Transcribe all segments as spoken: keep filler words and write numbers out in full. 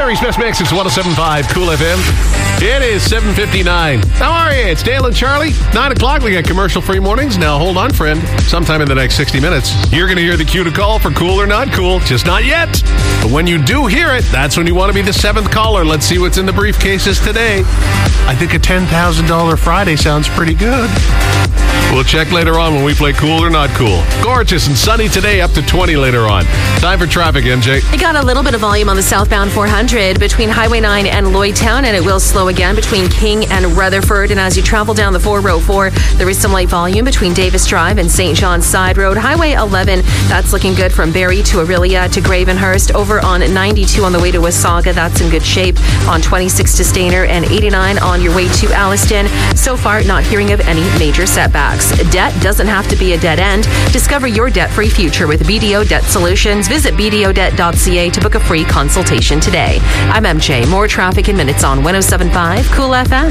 Barry's Best Mix. It's one oh seven point five Cool F M. It is seven fifty-nine. How are you? It's Dale and Charlie. nine o'clock. We got commercial-free mornings. Now, hold on, friend. Sometime in the next sixty minutes, you're going to hear the cue to call for cool or not cool. Just not yet. But when you do hear it, that's when you want to be the seventh caller. Let's see what's in the briefcases today. I think a ten thousand dollars Friday sounds pretty good. We'll check later on when we play cool or not cool. Gorgeous and sunny today, up to twenty later on. Time for traffic, M J. We got a little bit of volume on the southbound four hundred between Highway nine and Lloydtown, and it will slow again between King and Rutherford. And as you travel down the four oh four, there is some light volume between Davis Drive and Saint John's Side Road. Highway eleven, that's looking good from Barrie to Aurelia to Gravenhurst. Over on ninety-two on the way to Wasaga, that's in good shape. On twenty-six to Stainer and eighty-nine on your way to Alliston. So far, not hearing of any major setbacks. Debt doesn't have to be a dead end. Discover your debt-free future with B D O Debt Solutions. Visit b d o debt dot c a to book a free consultation today. I'm M J. More traffic in minutes on one oh seven point five Cool F M.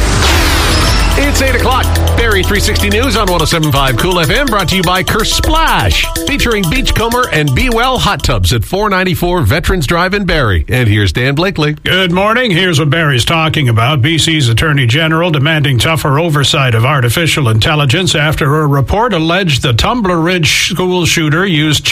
It's eight o'clock. Barrie three sixty News on one oh seven point five Cool F M, brought to you by Kersplash, featuring Beachcomber and Be Well hot tubs at four ninety-four Veterans Drive in Barrie. And here's Dan Blakely. Good morning. Here's what Barrie's talking about. B C's Attorney General demanding tougher oversight of artificial intelligence after a report alleged the Tumbler Ridge school shooter used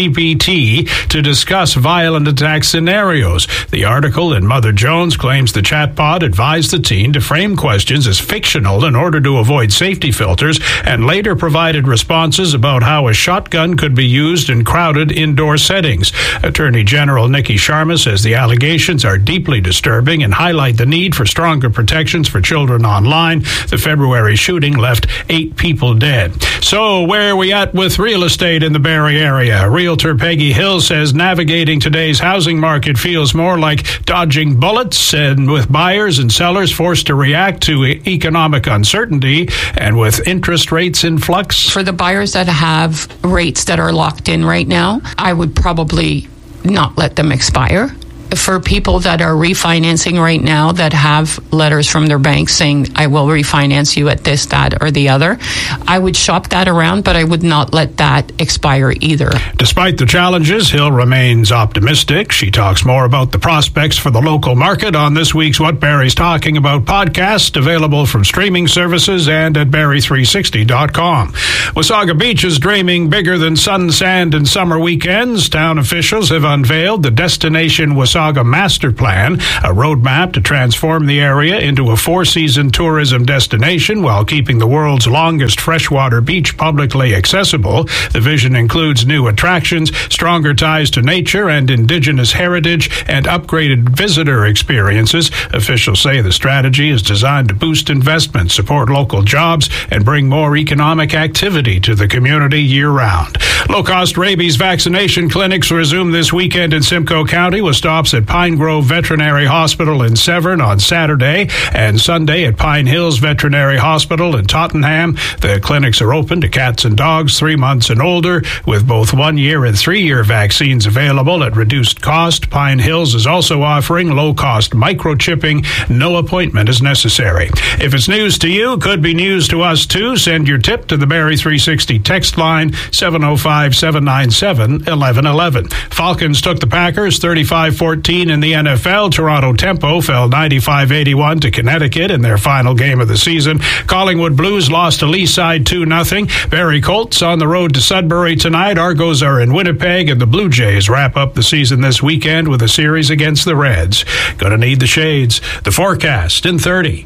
ChatGPT to discuss violent attack scenarios. The article in Mother Jones claims the chatbot advised the teen to frame questions as fictional in order to avoid safety filters, and later provided responses about how a shotgun could be used in crowded indoor settings. Attorney General Nikki Sharma says the allegations are deeply disturbing and highlight the need for stronger protections for children online. The February shooting left eight people dead. So, where are we at with real estate in the Barrie area? Realtor Peggy Hill says navigating today's housing market feels more like dodging bullets, and with buyers and sellers forced to react to economic uncertainty and with interest rates in flux. For the buyers that have rates that are locked in right now, I would probably not let them expire. For people that are refinancing right now that have letters from their banks saying, I will refinance you at this, that, or the other, I would shop that around, but I would not let that expire either. Despite the challenges, Hill remains optimistic. She talks more about the prospects for the local market on this week's What Barrie's Talking About podcast, available from streaming services and at barrie three sixty dot com. Wasaga Beach is dreaming bigger than sun, sand, and summer weekends. Town officials have unveiled the Destination Wasaga Master Plan, a roadmap to transform the area into a four-season tourism destination while keeping the world's longest freshwater beach publicly accessible. The vision includes new attractions, stronger ties to nature and indigenous heritage, and upgraded visitor experiences. Officials say the strategy is designed to boost investment, support local jobs, and bring more economic activity to the community year-round. Low-cost rabies vaccination clinics resume this weekend in Simcoe County with stops at Pine Grove Veterinary Hospital in Severn on Saturday and Sunday at Pine Hills Veterinary Hospital in Tottenham. The clinics are open to cats and dogs three months and older, with both one-year and three-year vaccines available at reduced cost. Pine Hills is also offering low-cost microchipping. No appointment is necessary. If it's news to you, could be news to us too. Send your tip to the Barrie three sixty text line, seven oh five, seven nine seven, one one one one. Falcons took the Packers thirty-five fourteen in the N F L. Toronto Tempo fell ninety-five eighty-one to Connecticut in their final game of the season. Collingwood Blues lost to Leaside two nothing. Barrie Colts on the road to Sudbury tonight. Argos are in Winnipeg, and the Blue Jays wrap up the season this weekend with a series against the Reds. Gonna need the shades. The forecast in thirty.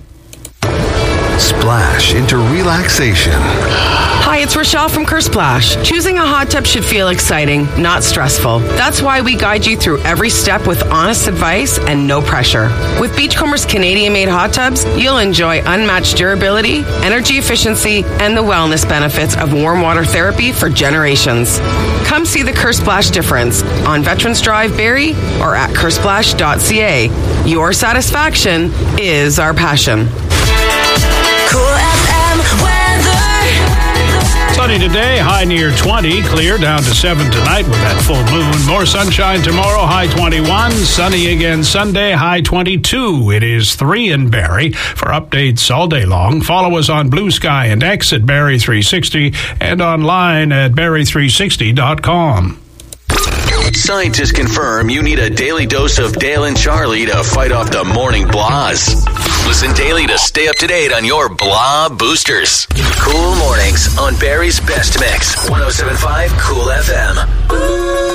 Splash into relaxation. Hi, it's Rochelle from Kersplash. Choosing a hot tub should feel exciting, not stressful. That's why we guide you through every step with honest advice and no pressure. With Beachcomber's Canadian-made hot tubs, you'll enjoy unmatched durability, energy efficiency, and the wellness benefits of warm water therapy for generations. Come see the Kersplash difference on Veterans Drive, Barrie, or at kersplash dot c a. Your satisfaction is our passion. Cool F M weather. Sunny today, high near twenty, clear down to seven tonight with that full moon. More sunshine tomorrow, high twenty-one. Sunny again Sunday, high twenty-two. It is three in Barrie. For updates all day long, follow us on Blue Sky and X at Barrie three sixty and online at barrie three sixty dot com. Scientists confirm you need a daily dose of Dale and Charlie to fight off the morning blahs. Listen daily to stay up to date on your blah boosters. Cool mornings on Barry's Best Mix. one oh seven point five Cool F M.